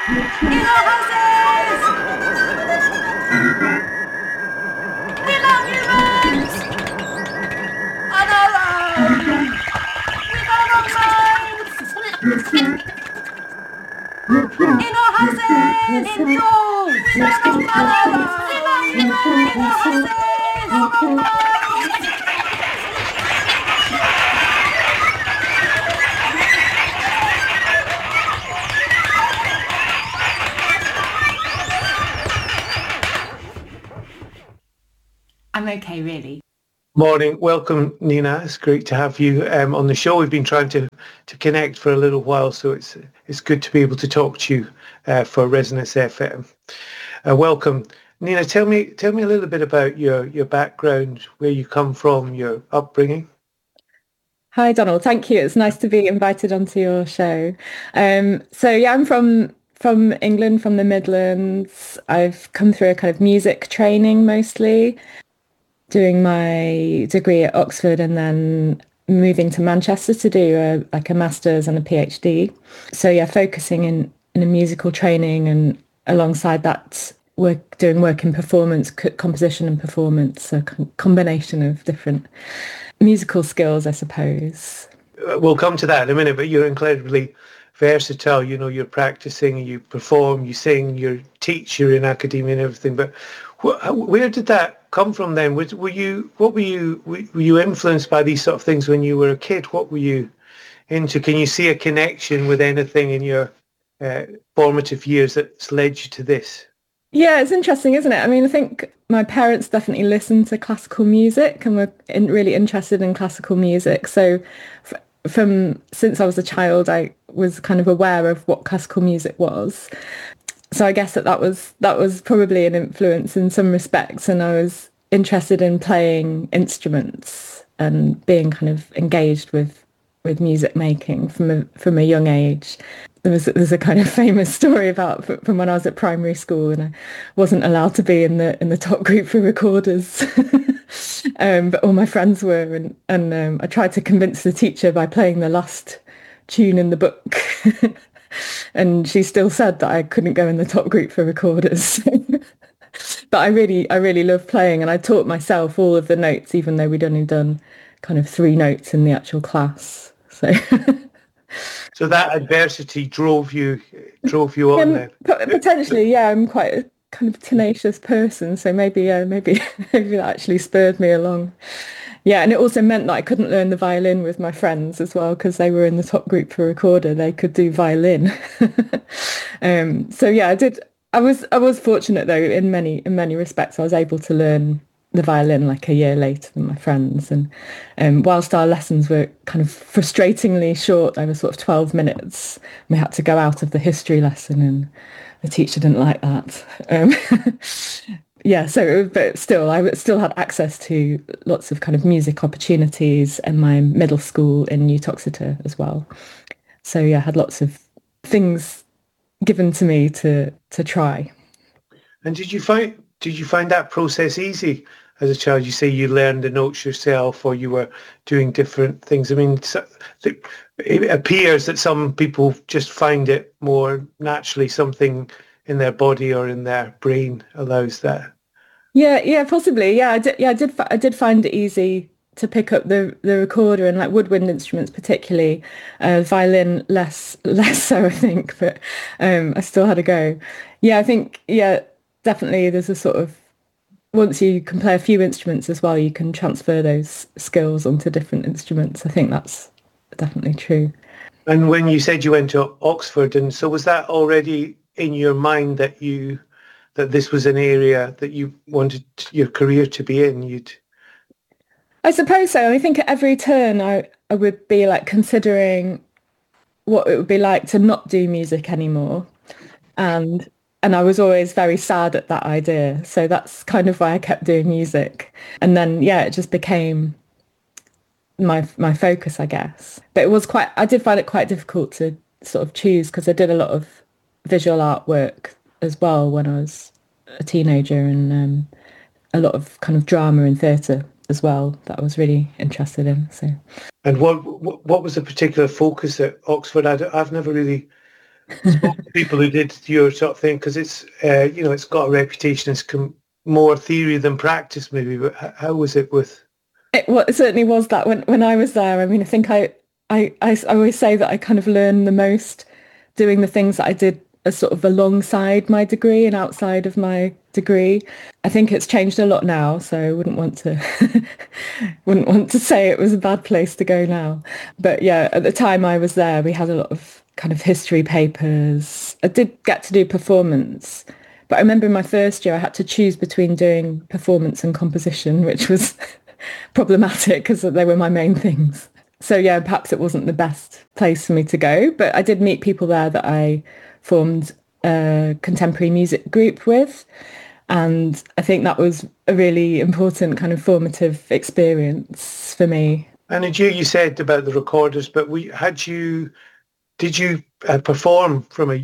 In our houses! We love humans! On our own! With our own minds! In our houses! Indoors! On our own! We love humans! In our houses! On our own! I'm okay, really. Morning. Welcome, Nina. It's great to have you on the show. We've been trying to connect for a little while, so it's good to be able to talk to you for Resonance FM. Welcome. Nina, tell me a little bit about your background, where you come from, your upbringing. Hi, Donald. Thank you. It's nice to be invited onto your show. I'm from England, from the Midlands. I've come through a kind of music training mostly, doing my degree at Oxford and then moving to Manchester to do a master's and a PhD. So yeah, focusing in a musical training, and alongside that, doing work in performance, composition and performance, a combination of different musical skills, I suppose. We'll come to that in a minute, but you're incredibly versatile. You know, you're practicing, you perform, you sing, you teach, you're in academia and everything. But where did that come from then? Were you influenced by these sort of things when you were a kid? What were you into? Can you see a connection with anything in your formative years that's led you to this? Yeah, it's interesting, isn't it? I mean, I think my parents definitely listened to classical music and were really interested in classical music. So since I was a child, I was kind of aware of what classical music was. So I guess that was probably an influence in some respects, and I was interested in playing instruments and being kind of engaged with music making from a young age. There's a kind of famous story about from when I was at primary school, and I wasn't allowed to be in the top group for recorders, but all my friends were, and I tried to convince the teacher by playing the last tune in the book. And she still said that I couldn't go in the top group for recorders. But I really love playing, and I taught myself all of the notes, even though we'd only done kind of 3 notes in the actual class. So that adversity drove you on then? Potentially, yeah. I'm quite a kind of tenacious person, so maybe that actually spurred me along. Yeah, and it also meant that I couldn't learn the violin with my friends as well, because they were in the top group for recorder. They could do violin. So yeah, I was fortunate though in many respects. I was able to learn the violin like a year later than my friends, and whilst our lessons were kind of frustratingly short, they were sort of 12 minutes. We had to go out of the history lesson, and the teacher didn't like that. Yeah, but still, I still had access to lots of kind of music opportunities in my middle school in Uttoxeter as well. So yeah, I had lots of things given to me to try. And did you find that process easy as a child? You say you learned the notes yourself, or you were doing different things. I mean, it appears that some people just find it more naturally, something in their body or in their brain allows that. Yeah, possibly. Yeah, I did find it easy to pick up the recorder, and like woodwind instruments particularly, violin less so, I think, but I still had a go. Yeah, I think, yeah, definitely there's a sort of, once you can play a few instruments as well, you can transfer those skills onto different instruments. I think that's definitely true. And when you said you went to Oxford, and so was that already in your mind that this was an area that you wanted your career to be in? I suppose so. I think at every turn I would be like considering what it would be like to not do music anymore. And I was always very sad at that idea. So that's kind of why I kept doing music. And then, yeah, it just became my focus, I guess. But I did find it quite difficult to sort of choose, because I did a lot of visual artwork as well when I was a teenager, and a lot of kind of drama and theatre as well that I was really interested in. So, and what was the particular focus at Oxford? I've never really spoke to people who did your sort of thing? Because it's, it's got a reputation as more theory than practice, maybe. But how was it with? It certainly was that when I was there. I mean, I think I always say that I kind of learned the most doing the things that I did as sort of alongside my degree and outside of my degree. I think it's changed a lot now, so I wouldn't want to say it was a bad place to go now. But yeah, at the time I was there, we had a lot of kind of history papers. I did get to do performance, but I remember in my first year I had to choose between doing performance and composition, which was problematic because they were my main things. So yeah, perhaps it wasn't the best place for me to go, but I did meet people there that I formed a contemporary music group with. And I think that was a really important kind of formative experience for me. And you said about the recorders, but did you perform from a